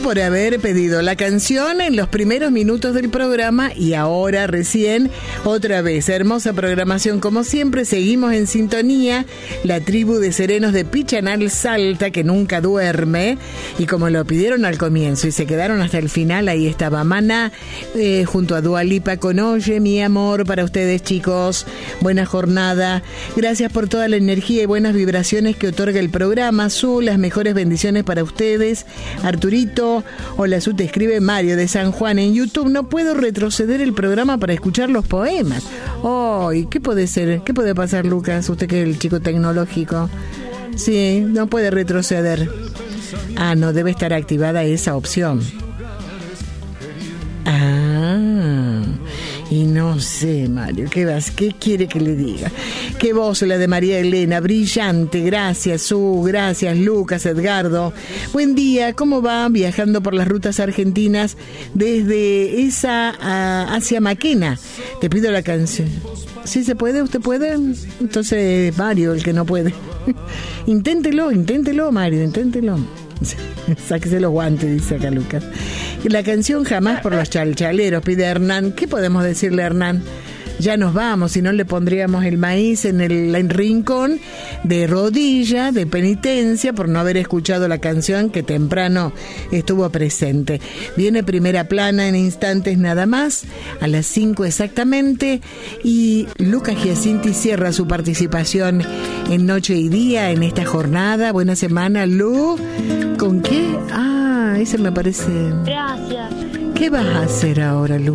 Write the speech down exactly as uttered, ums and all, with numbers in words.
por haber pedido la canción en los primeros minutos del programa y ahora recién otra vez. Hermosa programación como siempre, seguimos en sintonía. La tribu de serenos de Pichanal Salta que nunca duerme, y como lo pidieron al comienzo y se quedaron hasta el final, ahí estaba Maná eh, junto a Dua Lipa con Oye mi amor para ustedes, chicos. Buena jornada, gracias por toda la energía y buenas vibraciones que otorga el programa. Su, las mejores bendiciones para ustedes. Arturito, hola Su, te escribe Mario de San Juan en YouTube. No puedo retroceder el programa para escuchar los poemas. Oh, ¿y qué puede ser? ¿Qué puede pasar, Lucas? Usted que es el chico tecnológico. Sí, no puede retroceder. Ah, no, debe estar activada esa opción. Ah, y no sé, Mario, ¿qué vas? ¿Qué quiere que le diga? Qué voz la de María Elena, brillante, gracias Su, gracias Lucas, Edgardo. Buen día, ¿cómo va? Viajando por las rutas argentinas desde esa a, hacia Maquena. Te pido la canción. ¿Sí se puede? ¿Usted puede? Entonces Mario el que no puede. Inténtelo, inténtelo Mario, inténtelo. Sáquese los guantes, dice acá Lucas. La canción Jamás por los Chalchaleros, pide Hernán. ¿Qué podemos decirle a Hernán? Ya nos vamos, si no le pondríamos el maíz en el, el rincón de rodilla, de penitencia, por no haber escuchado la canción que temprano estuvo presente. Viene Primera Plana en instantes nada más, a las cinco exactamente, y Lucas Giacinti cierra su participación en Noche y Día en esta jornada. Buena semana, Lu. ¿Con qué? Ah, ese me parece... Gracias. ¿Qué vas a hacer ahora, Lu?